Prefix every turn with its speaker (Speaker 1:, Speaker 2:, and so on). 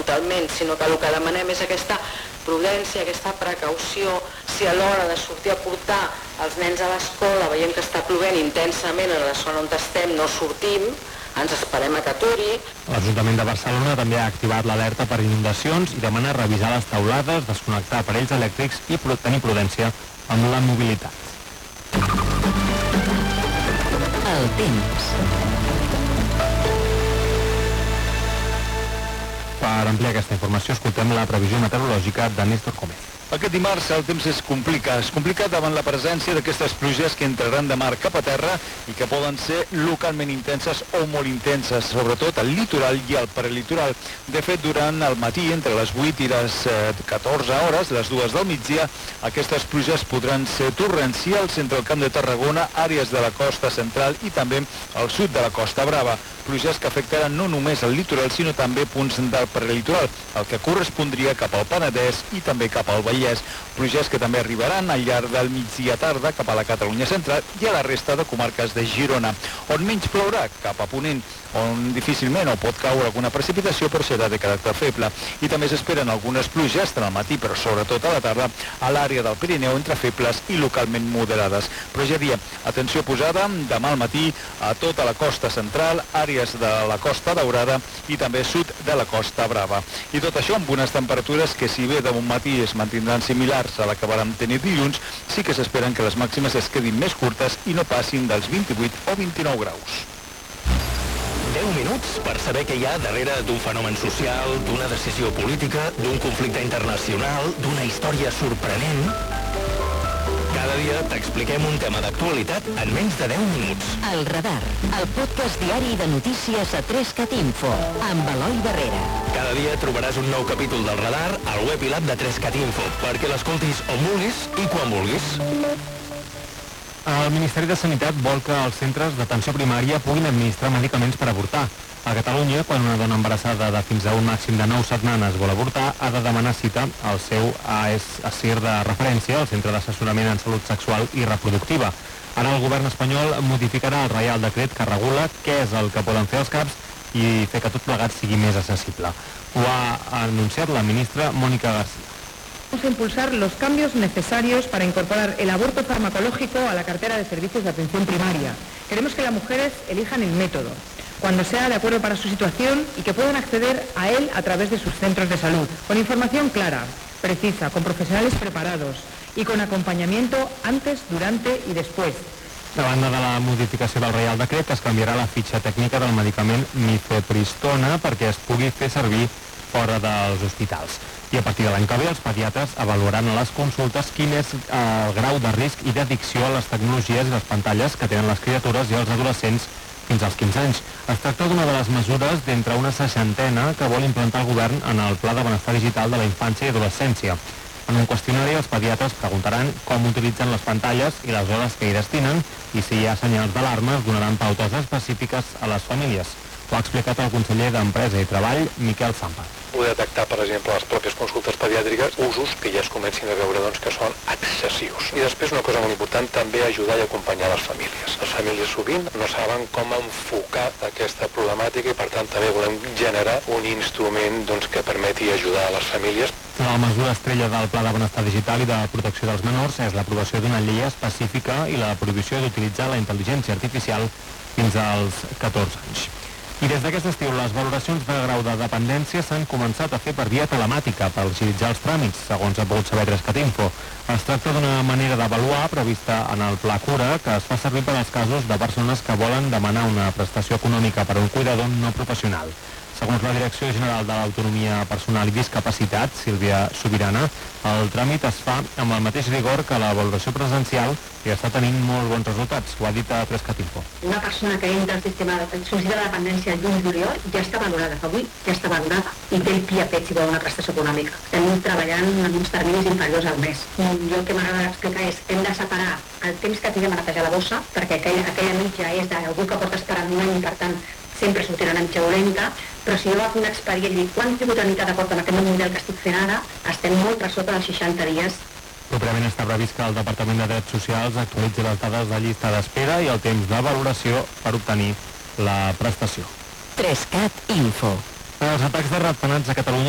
Speaker 1: totalment, sinó que el que demanem és aquesta prudència, aquesta precaució. Si a l'hora de sortir a portar els nens a l'escola veiem que està plovent intensament a la zona on estem, no sortim, ens esperem a que aturi.
Speaker 2: L'Ajuntament de Barcelona també ha activat l'alerta per inundacions i demana revisar les teulades, desconnectar aparells elèctrics i tenir prudència amb la mobilitat.
Speaker 3: El temps.
Speaker 2: Per ampliar aquesta informació, escoltem la previsió meteorològica de Néstor Gómez.
Speaker 4: Aquest dimarts el temps es complica davant la presència d'aquestes pluges que entraran de mar cap a terra i que poden ser localment intenses o molt intenses, sobretot al litoral i al prelitoral. De fet, durant el matí, entre les 8 i les 14 hores, les 2 del migdia, aquestes pluges podran ser torrencials entre el Camp de Tarragona, àrees de la costa central i també al sud de la Costa Brava. Pluges que afectaran no només el litoral, sinó també punts del prelitoral, el que correspondria cap al Penedès i també cap al Vallès. Pluges que també arribaran al llarg del migdia tarda cap a la Catalunya central i a la resta de comarques de Girona. On menys plourà, cap a Ponent, on difícilment o pot caure alguna precipitació, però serà de caràcter feble. I també s'esperen algunes pluges, tant al matí, però sobretot a la tarda, a l'àrea del Pirineu, entre febles i localment moderades. Però ja diem, atenció posada demà al matí a tota la costa central, àrees de la Costa Daurada i també sud de la Costa Brava. I tot això amb unes temperatures que, si bé de bon matí es mantindran similars a la que vàrem tenir dilluns, sí que s'esperen que les màximes es quedin més curtes i no passin dels 28 o 29 graus.
Speaker 5: 10 minuts per saber què hi ha darrere d'un fenomen social, d'una decisió política, d'un conflicte internacional, d'una història sorprenent. Cada dia t'expliquem un tema d'actualitat en menys de 10 minuts.
Speaker 3: El Radar, el podcast diari de notícies a 3cat Info, amb Eloi Barrera.
Speaker 5: Cada dia trobaràs un nou capítol del Radar al web i l'app de 3cat Info, perquè l'escoltis on vulguis i quan vulguis.
Speaker 2: El Ministeri de Sanitat vol que els centres d'atenció primària puguin administrar medicaments per avortar. A Catalunya, quan una dona embarassada de fins a un màxim de 9 setmanes vol avortar, ha de demanar cita al seu ASIR de referència, el Centre d'Assessorament en Salut Sexual i Reproductiva. Ara el govern espanyol modificarà el Reial Decret que regula què és el que poden fer els CAPs i fer que tot plegat sigui més accessible. Ho ha anunciat la ministra Mónica García.
Speaker 6: Vamos a impulsar los cambios necesarios para incorporar el aborto farmacológico a la cartera de servicios de atención primaria. Queremos que las mujeres elijan el método, cuando sea de acuerdo para su situación y que puedan acceder a él a través de sus centros de salud, con información clara, precisa, con profesionales preparados y con acompañamiento antes, durante y después.
Speaker 2: A banda de la modificació del Reial Decret, es canviarà la fitxa tècnica del medicament mifepristona perquè es pugui fer servir fora dels hospitals. I a partir de l'any que ve, els pediatres avaluaran a les consultes quin és el grau de risc i d'addicció a les tecnologies i les pantalles que tenen les criatures i els adolescents fins als 15 anys. Es tracta d'una de les mesures d'entre una 60ena que vol implantar el govern en el Pla de Benestar Digital de la Infància i Adolescència. En un qüestionari, els pediatres preguntaran com utilitzen les pantalles i les hores que hi destinen i si hi ha senyals d'alarma es donaran pautes específiques a les famílies. Ho ha explicat el conseller d'Empresa i Treball, Miquel Sampa.
Speaker 7: Poder detectar, per exemple, les pròpies consultes pediàtriques, usos que ja es comencin a veure que són excessius. I després una cosa molt important, també ajudar i acompanyar les famílies. Les famílies sovint no saben com enfocar aquesta problemàtica i per tant també volem generar un instrument que permeti ajudar a les famílies.
Speaker 2: La mesura estrella del Pla de Benestar Digital i de Protecció dels Menors és l'aprovació d'una llei específica i la prohibició d'utilitzar la intel·ligència artificial fins als 14 anys. I des d'aquest estiu, les valoracions de grau de dependència s'han començat a fer per via telemàtica per agilitzar els tràmits, segons ha pogut saber 3cat Info. Es tracta d'una manera d'avaluar prevista en el Pla Cura que es fa servir per als casos de persones que volen demanar una prestació econòmica per a un cuidador no professional. Segons la Direcció General de l'Autonomia Personal i Discapacitat, Sílvia Sobirana, el tràmit es fa amb el mateix rigor que la valoració presencial i està tenint molt bons resultats. Ho ha dit a 3cat Info.
Speaker 8: Una persona que entra al sistema de sol·licitud de dependència el 1 de juliol ja està valorada, avui ja està valorada i té el pia fet si vol una prestació econòmica. Estem treballant en uns terminis inferiors al mes. Jo el que m'agrada explicar és que hem de separar el temps que tinguem a netejar la bossa, perquè aquella mitja és d'algú que porta esperant un any i per tant sempre sortirà una mitja dolenta, però si jo agafo un expedient i dic quant tribut de unitat d'acord amb aquest nou model que estic fent ara, estem molt per sota dels 60 dies.
Speaker 2: Properament està previst que el Departament de Drets Socials actualitzi les dades de llista d'espera i el temps de valoració per obtenir la prestació.
Speaker 3: 3cat Info.
Speaker 2: Els atacs de ratpenats a Catalunya